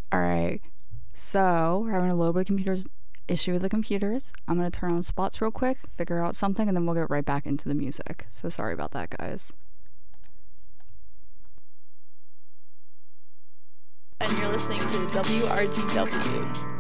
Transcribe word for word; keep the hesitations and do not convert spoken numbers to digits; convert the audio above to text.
All right. So we're having a little bit of computers issue with the computers. I'm gonna turn on spots real quick, figure out something, and then we'll get right back into the music. So sorry about that, guys. And you're listening to W R G W.